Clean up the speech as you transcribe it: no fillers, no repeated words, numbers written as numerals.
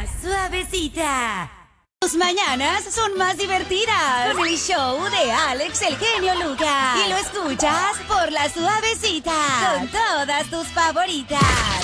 Suavecita. Tus mañanas son más divertidas con el show de Alex el genio Lucas. Y lo escuchas por La Suavecita con todas tus favoritas.